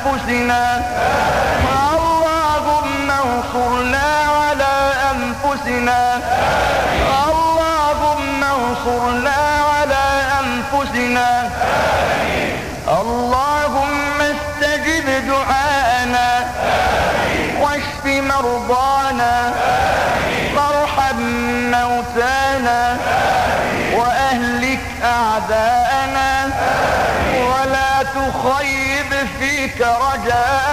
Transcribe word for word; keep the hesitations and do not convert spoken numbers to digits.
أنفسنا اللهم انصرنا على أنفسنا اللهم انصرنا على أنفسنا اللهم استجب دعاءنا واشف مرضانا وارحم موتانا وأهلك أعداءنا ولا تخيب فيك رجاءنا